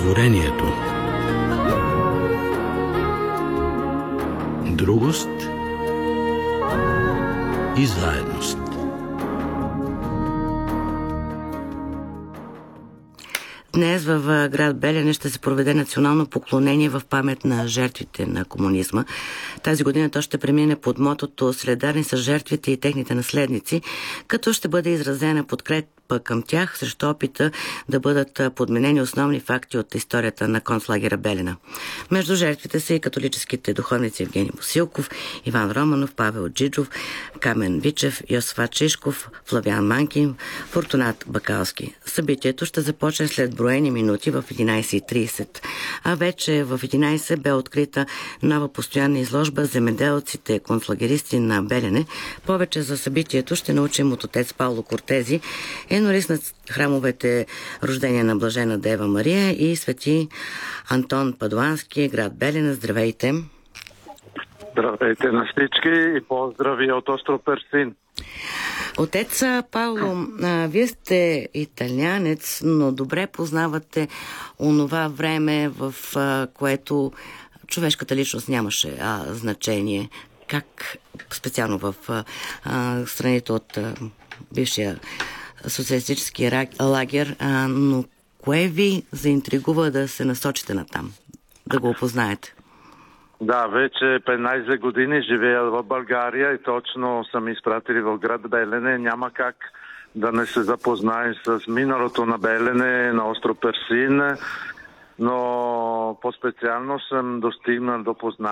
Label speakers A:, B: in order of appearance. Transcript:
A: Стихотворението. Другост и заедност.
B: Днес в град Белене ще се проведе национално поклонение в памет на жертвите на комунизма. Тази година то ще премине под мотото "Солидарни са жертвите и техните наследници", като ще бъде изразена подкрепа към тях срещу опита да бъдат подменени основни факти от историята на концлагера Белена. Между жертвите са и католическите духовници Евгений Босилков, Иван Романов, Павел Джиджов, Камен Вичев, Йосифат Шишков, Флавиан Манкин, Фортунат Бакалски. Събитието ще започне след броени минути в 11:30, а вече в 11 бе открита нова постоянна изложба "Земеделците концлагеристи на Белене". Повече за събитието ще научим от отец Пауло Кортези, енорист на храмовете "Рождение на блажена Дева Мария" и свети Антон Падуански, град Белене. Здравейте!
C: Здравейте на всички и поздрави от остров Персин.
B: Отец Пауло, вие сте италианец, но добре познавате онова време, в което човешката личност нямаше значение. Как специално в страните от бившия социалистически лагер, но кое ви заинтригува да се насочите натам, да го опознаете?
C: Да, вече 15 години живея в България и точно съм изпратили в град Белене. Няма как да не се запознае с миналото на Белене, на остров Персин, но по-специално съм достигнал до познание